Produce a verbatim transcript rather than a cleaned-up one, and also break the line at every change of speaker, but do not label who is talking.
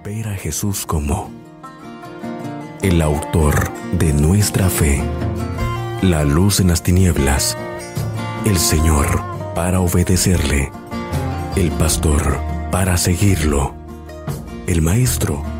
ver a Jesús como el autor de nuestra fe, la luz en las tinieblas, el Señor para obedecerle, el pastor para seguirlo, el Maestro